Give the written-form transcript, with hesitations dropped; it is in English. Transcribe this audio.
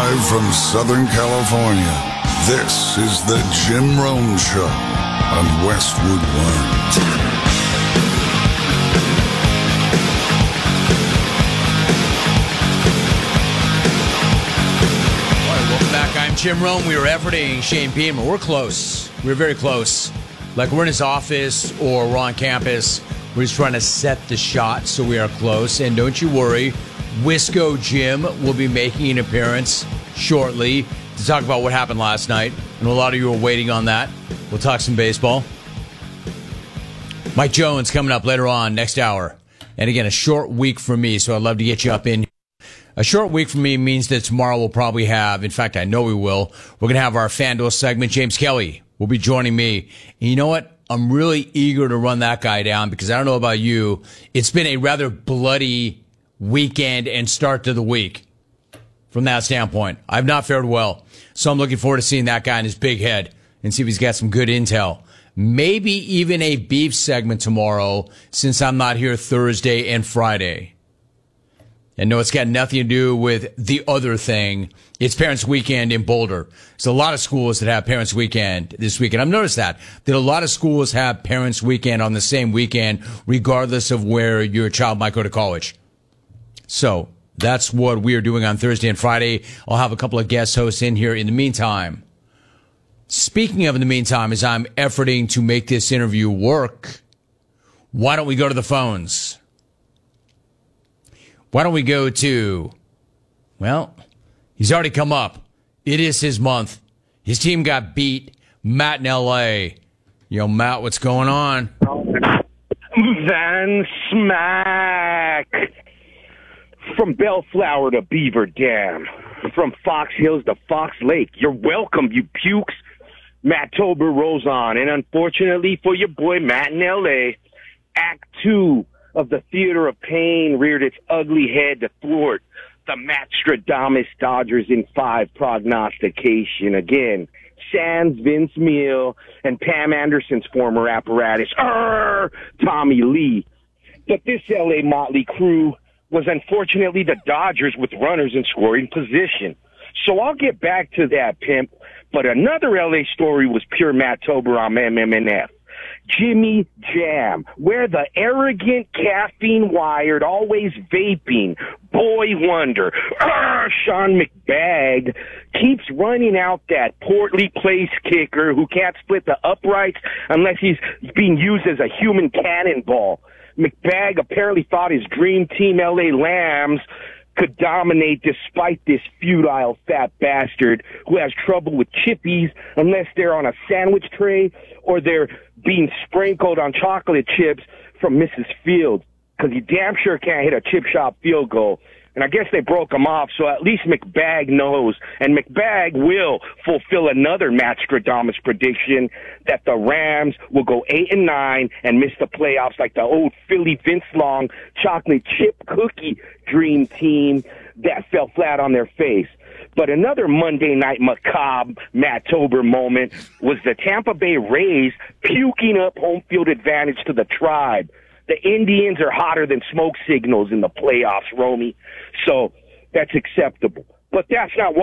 Live from Southern California, this is the Jim Rome Show on Westwood One. I'm Jim Rome. We were efforting Shane Beamer. We're close. We're very close. Like we're in his office or we're on campus. We're just trying to set the shot, so we are close. And don't you worry, Wisco Jim will be making an appearance shortly to talk about what happened last night. And a lot of you are waiting on that. We'll talk some baseball. Mike Jones coming up later on next hour. And again, a short week for me, so I'd love to get you up in. A short week for me means that tomorrow we'll probably have, in fact, I know we will, we're going to have our FanDuel segment. James Kelly will be joining me. And you know what? I'm really eager to run that guy down because I don't know about you. It's been a rather bloody weekend and start to the week from that standpoint. I've not fared well. So I'm looking forward to seeing that guy in his big head and see if he's got some good intel. Maybe even a beef segment tomorrow since I'm not here Thursday and Friday. And no, it's got nothing to do with the other thing. It's Parents Weekend in Boulder. There's a lot of schools that have Parents Weekend this weekend. I've noticed that a lot of schools have Parents Weekend on the same weekend, regardless of where your child might go to college. So that's what we are doing on Thursday and Friday. I'll have a couple of guest hosts in here in the meantime. Speaking of in the meantime, as I'm efforting to make this interview work, why don't we go to the phones? Why don't we go to, well, he's already come up. It is his month. His team got beat. Matt in L.A. Yo, Matt, what's going on? Van Smack. From Bellflower to Beaver Dam. From Fox Hills to Fox Lake. You're welcome, you pukes. Matt Tober rolls on. And unfortunately for your boy Matt in L.A., Act 2 of the Theater of Pain reared its ugly head to thwart the Matstradamus Dodgers in 5 prognostication. Again, sans Vince Neil and Pam Anderson's former apparatus, Tommy Lee. But this L.A. motley crew was unfortunately the Dodgers with runners in scoring position. So I'll get back to that, pimp. But another L.A. story was pure Matt Tober on MMNF. Jimmy Jam, where the arrogant, caffeine-wired, always vaping boy wonder, Sean McBag, keeps running out that portly place kicker who can't split the uprights unless he's being used as a human cannonball. McBag apparently thought his dream team LA Lambs could dominate despite this futile fat bastard who has trouble with chippies unless they're on a sandwich tray or they're being sprinkled on chocolate chips from Mrs. Fields, because he damn sure can't hit a chip shop field goal. And I guess they broke him off, so at least McBag knows. And McBag will fulfill another Matstradamus prediction that the Rams will go 8-9 and miss the playoffs like the old Philly Vince Long chocolate chip cookie dream team that fell flat on their face. But another Monday night macabre Matt Tober moment was the Tampa Bay Rays puking up home field advantage to the Tribe. The Indians are hotter than smoke signals in the playoffs, Romy. So that's acceptable. But that's not what